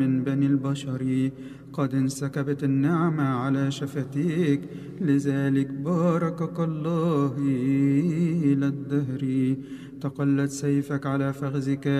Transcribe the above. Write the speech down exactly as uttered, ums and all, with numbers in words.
من بني البشر، قد انسكبت النعمة على شفتيك، لذلك باركك الله إلى الدهر. تقلت سيفك على فخذك